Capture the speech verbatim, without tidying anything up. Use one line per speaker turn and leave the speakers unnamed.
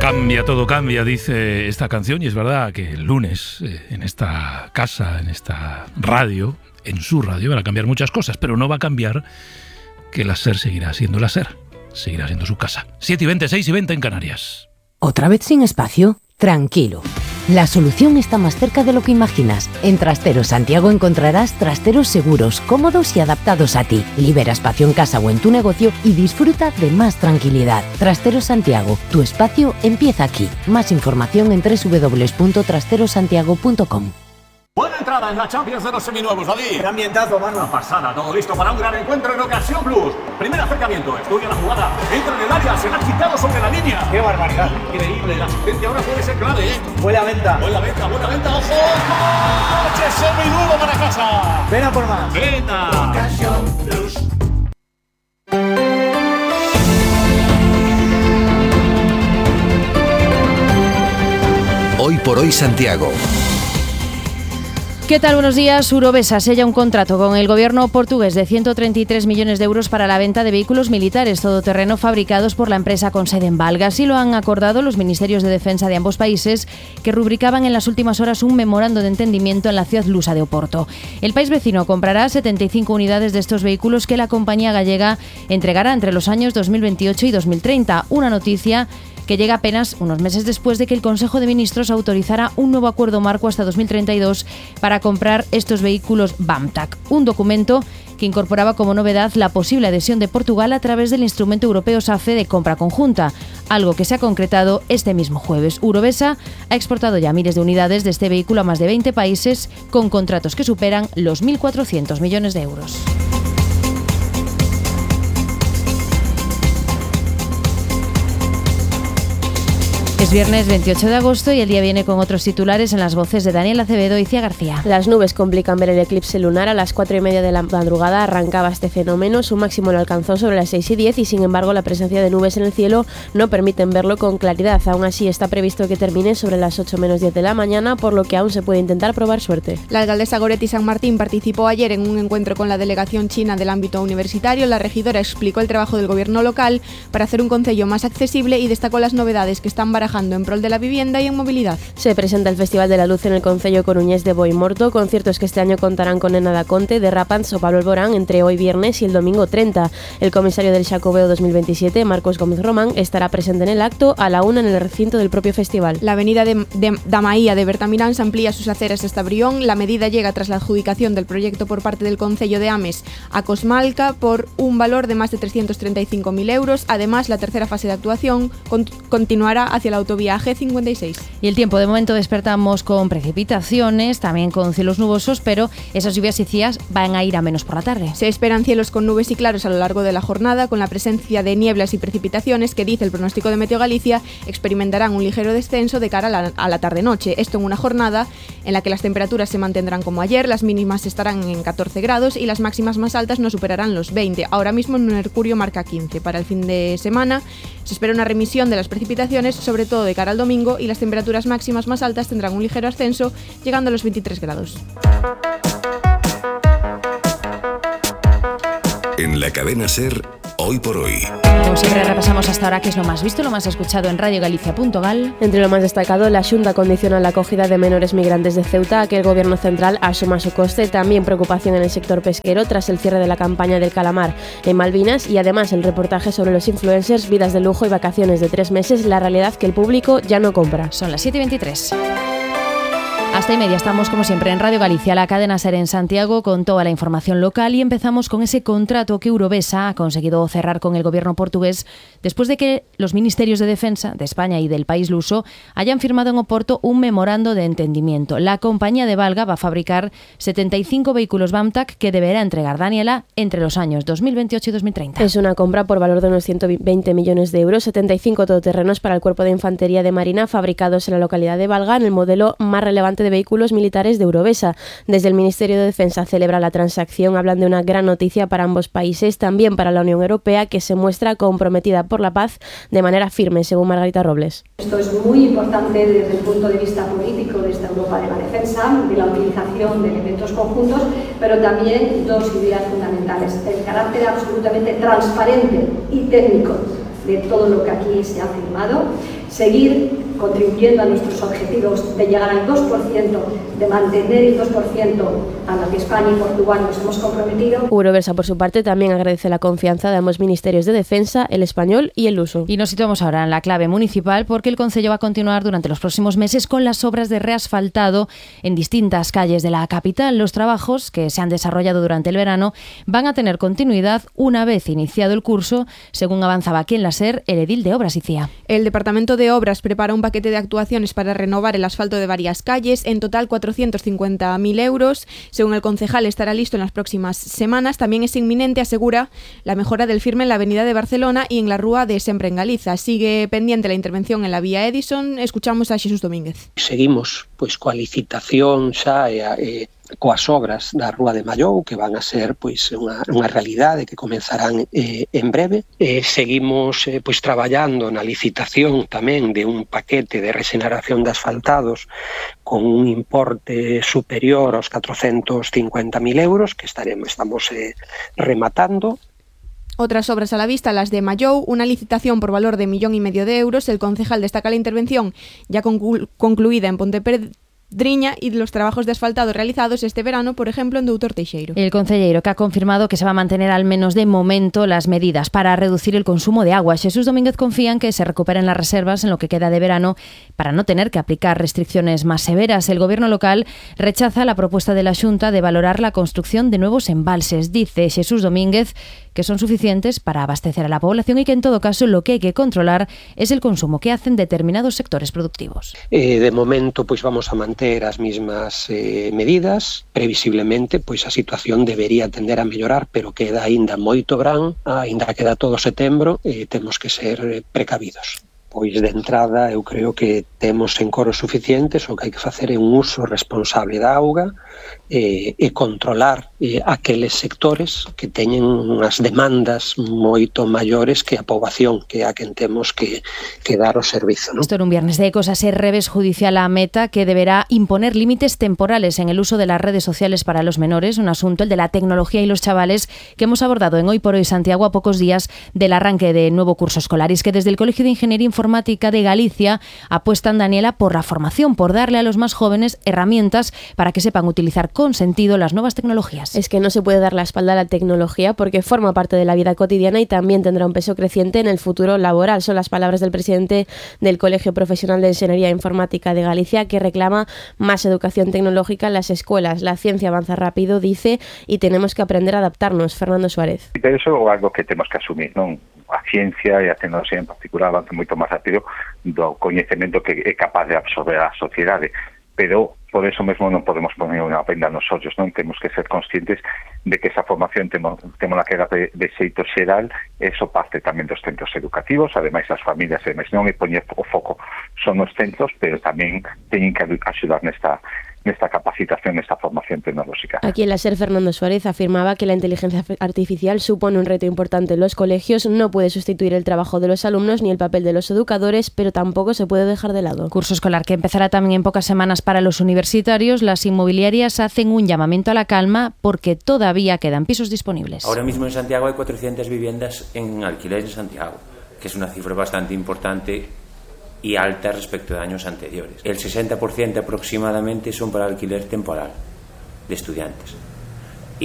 Cambia, todo cambia, dice esta canción, y es verdad que el lunes eh, en esta casa, en esta radio, en su radio, van a cambiar muchas cosas, pero no va a cambiar que la SER seguirá siendo la SER, seguirá siendo su casa. siete y veinte, seis y veinte en Canarias.
¿Otra vez sin espacio? Tranquilo. La solución está más cerca de lo que imaginas. En Trasteros Santiago encontrarás trasteros seguros, cómodos y adaptados a ti. Libera espacio en casa o en tu negocio y disfruta de más tranquilidad. Trasteros Santiago, tu espacio empieza aquí. Más información en doble u doble u doble u punto trasteros santiago punto com.
Buena entrada en la Champions de los seminuevos, David.
Qué ambientazo, mano.
Una pasada, todo listo para un gran encuentro en Ocasión Plus. Primer acercamiento, estudia la jugada, entra en el área, se la ha quitado sobre la línea.
Qué barbaridad.
Increíble, la asistencia ahora puede ser clave, ¿eh?
Buena venta.
Buena venta, buena venta, ojo. ¡Coche seminuevo para casa!
Ven a por más.
Venta.
Ocasión Plus.
Hoy por hoy Santiago.
¿Qué tal? Buenos días. Urovesa sella un contrato con el gobierno portugués de ciento treinta y tres millones de euros para la venta de vehículos militares todoterreno fabricados por la empresa con sede en Valga. Así lo han acordado los ministerios de defensa de ambos países, que rubricaban en las últimas horas un memorando de entendimiento en la ciudad lusa de Oporto. El país vecino comprará setenta y cinco unidades de estos vehículos que la compañía gallega entregará entre los años dos mil veintiocho y dos mil treinta. Una noticia que llega apenas unos meses después de que el Consejo de Ministros autorizara un nuevo acuerdo marco hasta dos mil treinta y dos para comprar estos vehículos BAMTAC, un documento que incorporaba como novedad la posible adhesión de Portugal a través del instrumento europeo SAFE de compra conjunta, algo que se ha concretado este mismo jueves. Urovesa ha exportado ya miles de unidades de este vehículo a más de veinte países, con contratos que superan los mil cuatrocientos millones de euros. Es viernes veintiocho de agosto y el día viene con otros titulares en las voces de Daniel Acevedo y Cia García.
Las nubes complican ver el eclipse lunar. A las cuatro y media de la madrugada arrancaba este fenómeno. Su máximo lo alcanzó sobre las seis y diez y, sin embargo, la presencia de nubes en el cielo no permiten verlo con claridad. Aún así, está previsto que termine sobre las ocho menos diez de la mañana, por lo que aún se puede intentar probar suerte.
La alcaldesa Goretti San Martín participó ayer en un encuentro con la delegación china del ámbito universitario. La regidora explicó el trabajo del gobierno local para hacer un concello más accesible y destacó las novedades que están barajando en prol de la vivienda y en movilidad.
Se presenta el Festival de la Luz en el concello coruñés de Boimorto, conciertos que este año contarán con Ena da Conte, de Rapans o Pablo Alborán entre hoy viernes y el domingo treinta. El comisario del Xacobeo dos mil veintisiete, Marcos Gómez Román, estará presente en el acto a la una en el recinto del propio festival.
La avenida de, de Damaía de Bertamirán se amplía sus aceras hasta Brión. La medida llega tras la adjudicación del proyecto por parte del concello de Ames a Cosmalca por un valor de más de trescientos treinta y cinco mil euros. Además, la tercera fase de actuación con, continuará hacia la autovía G cincuenta y seis.
Y el tiempo, de momento despertamos con precipitaciones, también con cielos nubosos, pero esas lluvias y cías van a ir a menos por la tarde.
Se esperan cielos con nubes y claros a lo largo de la jornada, con la presencia de nieblas y precipitaciones que, dice el pronóstico de Meteo Galicia, experimentarán un ligero descenso de cara a la, a la tarde-noche. Esto en una jornada en la que las temperaturas se mantendrán como ayer, las mínimas estarán en catorce grados y las máximas más altas no superarán los veinte. Ahora mismo en Mercurio marca quince. Para el fin de semana se espera una remisión de las precipitaciones, sobre todo de cara al domingo, y las temperaturas máximas más altas tendrán un ligero ascenso, llegando a los veintitrés grados.
En la cadena SER, Hoy por Hoy.
Como siempre, repasamos hasta ahora qué es lo más visto, lo más escuchado en radio galicia punto gal.
Entre lo más destacado, la Xunta condiciona la acogida de menores migrantes de Ceuta a que el gobierno central asuma su coste. También preocupación en el sector pesquero tras el cierre de la campaña del calamar en Malvinas, y además el reportaje sobre los influencers, vidas de lujo y vacaciones de tres meses, la realidad que el público ya no compra.
Son las siete y veintitrés. Hasta y media estamos, como siempre, en Radio Galicia, la cadena SER en Santiago, con toda la información local, y empezamos con ese contrato que Urovesa ha conseguido cerrar con el gobierno portugués después de que los ministerios de defensa de España y del país luso hayan firmado en Oporto un memorando de entendimiento. La compañía de Valga va a fabricar setenta y cinco vehículos BAMTAC que deberá entregar Daniela entre los años dos mil veintiocho y dos mil treinta.
Es una compra por valor de unos ciento veinte millones de euros, setenta y cinco todoterrenos para el Cuerpo de Infantería de Marina fabricados en la localidad de Valga, en el modelo más relevante de vehículos militares de Urovesa. Desde el Ministerio de Defensa celebra la transacción, hablan de una gran noticia para ambos países, también para la Unión Europea, que se muestra comprometida por la paz de manera firme, según Margarita Robles.
Esto es muy importante desde el punto de vista político de esta Europa de la defensa, de la utilización de elementos conjuntos, pero también dos ideas fundamentales: el carácter absolutamente transparente y técnico de todo lo que aquí se ha firmado, seguir contribuyendo a nuestros objetivos de llegar al dos por ciento, de mantener el dos por ciento a lo que España y Portugal nos hemos comprometido.
Euroversa, por su parte, también agradece la confianza de ambos ministerios de Defensa, el español y el luso.
Y nos situamos ahora en la clave municipal porque el Concello va a continuar durante los próximos meses con las obras de reasfaltado en distintas calles de la capital. Los trabajos que se han desarrollado durante el verano van a tener continuidad una vez iniciado el curso, según avanzaba aquí en la SER el edil de Obras, Icía.
El Departamento de Obras prepara un paquete de actuaciones para renovar el asfalto de varias calles, en total cuatrocientos cincuenta mil euros. Según el concejal, estará listo en las próximas semanas. También es inminente, asegura, la mejora del firme en la avenida de Barcelona y en la rúa de Sempre en Galiza. Sigue pendiente la intervención en la vía Edison. Escuchamos a Xesús Domínguez.
Seguimos pois coa licitación xa e, e coas obras da Rúa de Mallou, que van a ser pois unha, unha realidade que comenzarán eh, en breve. Eh, seguimos eh, pois traballando na licitación tamén de un paquete de regeneración de asfaltados con un importe superior aos catrocentos cincuenta mil euros que estaremos estamos eh, rematando.
Otras obras a la vista, las de Mallou, una licitación por valor de millón y medio de euros. El concejal destaca la intervención ya conclu- concluida en Pontevedra y los trabajos de asfaltado realizados este verano, por ejemplo, en Doutor Teixeiro.
El concelleiro que ha confirmado que se va a mantener al menos de momento las medidas para reducir el consumo de agua. Xesús Domínguez confía en que se recuperen las reservas en lo que queda de verano para no tener que aplicar restricciones más severas. El gobierno local rechaza la propuesta de la Xunta de valorar la construcción de nuevos embalses. Dice Xesús Domínguez que son suficientes para abastecer a la población y que en todo caso lo que hay que controlar es el consumo que hacen determinados sectores productivos.
Eh, de momento, pois vamos a manter as mismas eh, medidas. Previsiblemente, pois a situación debería tender a mellorar, pero queda aínda moito verán, aínda queda todo setembro, e eh, temos que ser precavidos. Pois de entrada eu creo que temos encoros suficientes, o que hai que facer é un uso responsable da auga e, e controlar e, aqueles sectores que teñen unhas demandas moito maiores que a poboación, que é a quen temos que, que dar o servizo, ¿no?
Esto en un viernes de Ecos, a ser revés judicial a Meta, que deberá imponer límites temporales en el uso de las redes sociales para los menores, un asunto, el de la tecnología y los chavales, que hemos abordado en Hoy por Hoy Santiago a pocos días del arranque del nuevo curso escolar. Y es que desde el Colegio de Ingeniería Informática de Galicia apuestan, Daniela, por la formación, por darle a los más jóvenes herramientas para que sepan utilizar con sentido las nuevas tecnologías.
Es que no se puede dar la espalda a la tecnología porque forma parte de la vida cotidiana y también tendrá un peso creciente en el futuro laboral. Son las palabras del presidente del Colegio Profesional de Ingeniería Informática de Galicia, que reclama más educación tecnológica en las escuelas. La ciencia avanza rápido, dice, y tenemos que aprender a adaptarnos. Fernando Suárez.
Pero eso é algo que temos que asumir, non? A ciencia e a tecnoloxía en particular avanza moito máis rápido do coñecemento que é capaz de absorber a sociedade, pero por eso mesmo non podemos poner unha venda nos ollos, non? Temos que ser conscientes de que esa formación temos, temos que dar de, de xeito xeral, eso parte tamén dos centros educativos, ademais as familias, ademais non é poñer o foco son os centros, pero tamén teñen que axudar nesta nesta capacitación, nesta formación tecnológica.
Aquí en la SER, Fernando Suárez afirmaba que la inteligencia artificial supone un reto importante en los colegios, no puede sustituir el trabajo de los alumnos ni el papel de los educadores, pero tampoco se puede dejar de lado.
Curso escolar que empezará también en pocas semanas para los universitarios. Las inmobiliarias hacen un llamamiento a la calma porque todavía quedan pisos disponibles.
Ahora mismo en Santiago hay cuatrocientas viviendas en alquiler en Santiago, que es una cifra bastante importante y alta respecto de años anteriores. El sesenta por ciento aproximadamente son para alquiler temporal de estudiantes.